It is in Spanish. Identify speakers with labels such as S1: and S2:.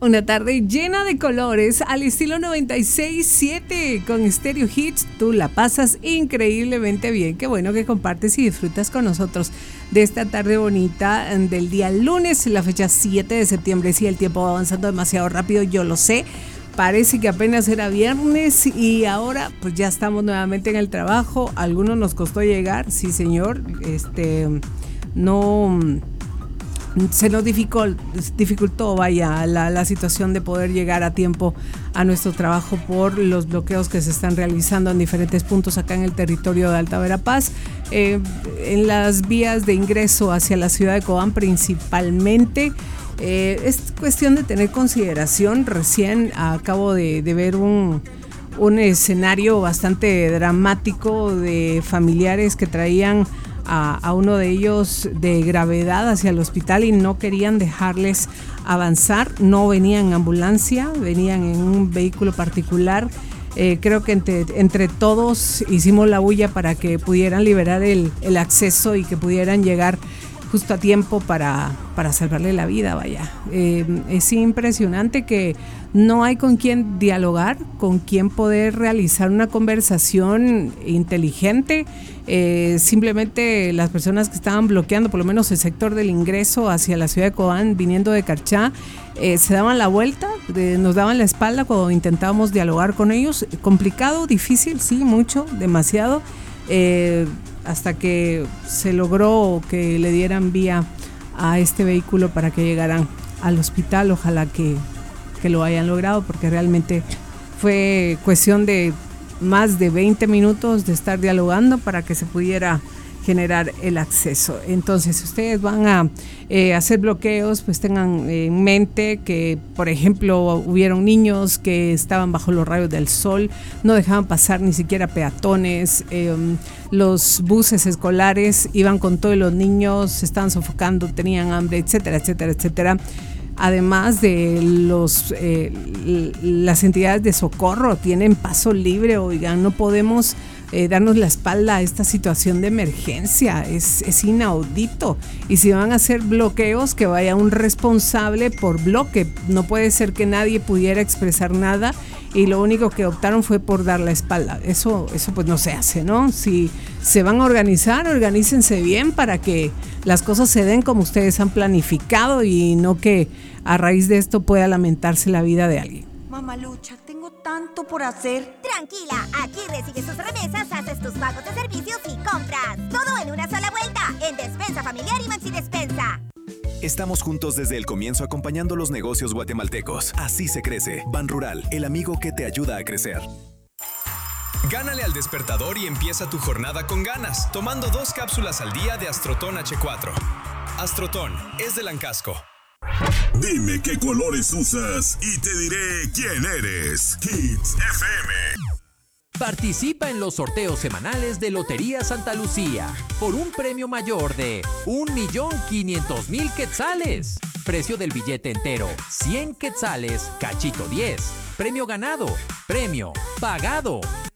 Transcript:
S1: Una tarde llena de colores al estilo 96.7 con Stereo Hits. Tú la pasas increíblemente bien. Qué bueno que compartes y disfrutas con nosotros de esta tarde bonita del día lunes, la fecha 7 de septiembre. Sí, el tiempo va avanzando demasiado rápido, yo lo sé. Parece que apenas era viernes y ahora pues ya estamos nuevamente en el trabajo. A algunos nos costó llegar, sí señor. No... Se nos dificultó vaya, la situación de poder llegar a tiempo a nuestro trabajo por los bloqueos que se están realizando en diferentes puntos acá en el territorio de Alta Verapaz, en las vías de ingreso hacia la ciudad de Cobán principalmente. Es cuestión de tener consideración. Recién acabo de ver un escenario bastante dramático de familiares que traían a uno de ellos de gravedad hacia el hospital y no querían dejarles avanzar. No venían en ambulancia, venían en un vehículo particular. Creo que entre todos hicimos la bulla para que pudieran liberar el acceso y que pudieran llegar justo a tiempo para salvarle la vida, vaya. Es impresionante que no hay con quién dialogar, con quién poder realizar una conversación inteligente. Simplemente las personas que estaban bloqueando, por lo menos el sector del ingreso hacia la ciudad de Cobán, viniendo de Carchá, se daban la vuelta, nos daban la espalda cuando intentábamos dialogar con ellos. Complicado, difícil, sí, mucho, demasiado. Hasta que se logró que le dieran vía a este vehículo para que llegaran al hospital. Ojalá que lo hayan logrado, porque realmente fue cuestión de más de 20 minutos de estar dialogando para que se pudiera generar el acceso. Entonces, si ustedes van a hacer bloqueos, pues tengan en mente que, por ejemplo, hubieron niños que estaban bajo los rayos del sol, no dejaban pasar ni siquiera peatones, los buses escolares iban con todos los niños, se estaban sofocando, tenían hambre, etcétera, etcétera, etcétera. Además de las entidades de socorro tienen paso libre. Oigan, no podemos darnos la espalda a esta situación de emergencia, es inaudito. Y si van a hacer bloqueos, que vaya un responsable por bloque. No puede ser que nadie pudiera expresar nada y lo único que optaron fue por dar la espalda. Eso pues no se hace, ¿no? Si se van a organizar, organícense bien para que las cosas se den como ustedes han planificado y no que a raíz de esto pueda lamentarse la vida de alguien.
S2: Mamalucha, tengo tanto por hacer.
S3: Tranquila, aquí recibes tus remesas, haces tus pagos de servicios y compras. Todo en una sola vuelta, en Despensa Familiar y Maxi Despensa.
S4: Estamos juntos desde el comienzo acompañando los negocios guatemaltecos. Así se crece. Ban Rural, el amigo que te ayuda a crecer.
S5: Gánale al despertador y empieza tu jornada con ganas, tomando 2 cápsulas al día de Astrotón H4. Astrotón es de Lancasco.
S6: Dime qué colores usas y te diré quién eres. Hits FM.
S7: Participa en los sorteos semanales de Lotería Santa Lucía por un premio mayor de 1.500.000 quetzales. Precio del billete entero, 100 quetzales, cachito 10. Premio ganado, premio pagado.